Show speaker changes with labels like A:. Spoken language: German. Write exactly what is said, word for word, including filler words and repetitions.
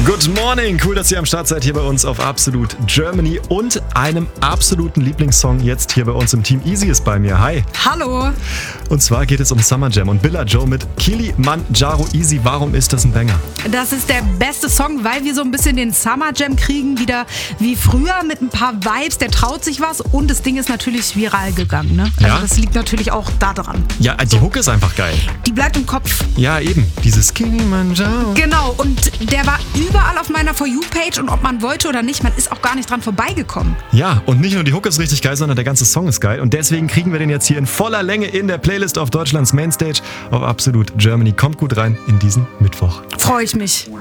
A: Good morning, cool, dass ihr am Start seid hier bei uns auf Absolut Germany und einem absoluten Lieblingssong jetzt hier bei uns im Team. Easy ist bei mir, hi.
B: Hallo.
A: Und zwar geht es um Summer Jam und Billa Joe mit Kilimanjaro. Easy, warum ist das ein Banger?
B: Das ist der beste Song, weil wir so ein bisschen den Summer Jam kriegen, wieder wie früher mit ein paar Vibes, der traut sich was und das Ding ist natürlich viral gegangen, ne? Also
A: Ja?
B: das liegt natürlich auch da dran.
A: Ja, die Hook ist einfach geil.
B: Die bleibt im Kopf.
A: Ja, eben, dieses Kilimanjaro.
B: Genau, und der war überall auf meiner For You-Page und ob man wollte oder nicht, man ist auch gar nicht dran vorbeigekommen.
A: Ja, und nicht nur die Hook ist richtig geil, sondern der ganze Song ist geil. Und deswegen kriegen wir den jetzt hier in voller Länge in der Playlist auf Deutschlands Mainstage auf Absolut Germany. Kommt gut rein in diesen Mittwoch.
B: Freue ich mich.